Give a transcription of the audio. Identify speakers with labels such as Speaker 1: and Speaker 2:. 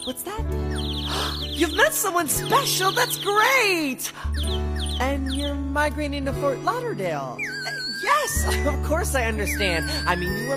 Speaker 1: What's that? You've met someone special. That's great. And you're migrating to Fort Lauderdale. Yes, of course I understand. I mean, you were